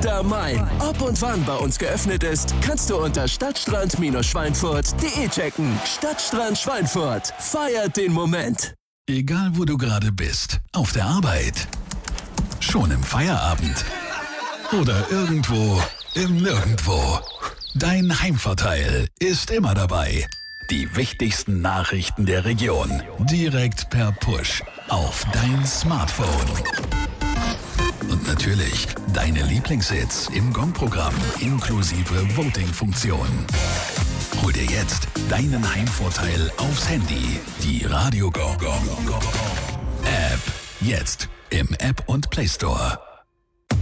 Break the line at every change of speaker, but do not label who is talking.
Dr. Mein. Ob und wann bei uns geöffnet ist, kannst du unter stadtstrand-schweinfurt.de checken. Stadtstrand Schweinfurt. Feiert den Moment.
Egal wo du gerade bist, auf der Arbeit, schon im Feierabend oder irgendwo im Nirgendwo. Dein Heimvorteil ist immer dabei. Die wichtigsten Nachrichten der Region direkt per Push auf dein Smartphone. Und natürlich deine Lieblingshits im Gong-Programm inklusive Voting-Funktion. Hol dir jetzt deinen Heimvorteil aufs Handy. Die Radio Gong App. Jetzt im App und Play Store.